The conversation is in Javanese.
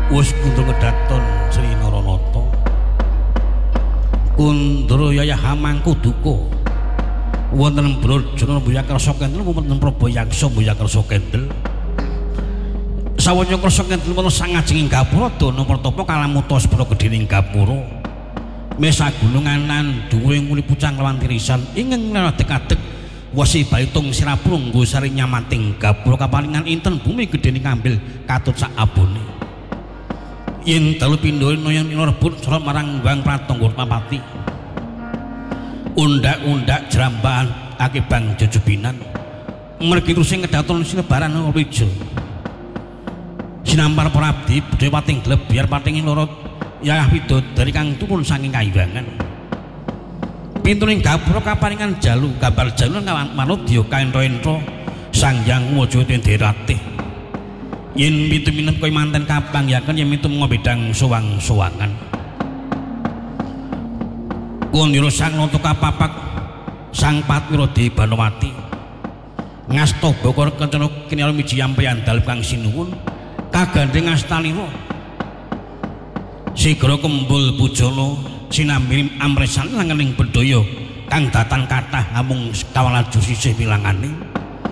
wis kundur ngedaton Sri Naranata kundur yaya hamangku duka wonten Brajana Mbuya Kersa Kendel wonten Prabayaksa Mbuya Kersa Kendel sawanya Kersa Kendel wonten sangajenging gapura dana pratapa kalamuta sepura gedhening gapura mesa gununganan duwe nguli pucang lawan tirisan ingeng adeg-adeg wasi baitung sirapung nggo sari nyamating gapura kapalingan inten bumi gedhening kambil katut sak abone yen dalu pindha noyong rebut sora marang Bang Pratangga Pati undak-undak jrambahan akibang jejebinan mergi krusing kedaton sinebaran wija sinampar para abdi budaya pating gleb biar patinging loro yayah widodari kang turun saking kayuwangan pintuning gapura kaparingan jalu gambar jalu manudya kaentra-entra Sang Hyang Maja Tenderatih yen pintu minep kowe manten kapangyaken yen pintu ngobedang sowang-sowangan kundira sang nata kapapak Sang Patmira Dewi Banowati ngasta baka kencana kinara miji ampeyan dalem kang sinuwun kagandheng astalira sigra kembul pujana sinambi amresan langening bedaya kang datan kathah namung kawalaju sisih milangane